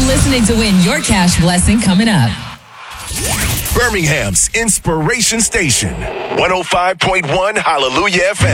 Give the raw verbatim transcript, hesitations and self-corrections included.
listening to win your cash blessing coming up. Birmingham's Inspiration Station, one oh five point one Hallelujah F M.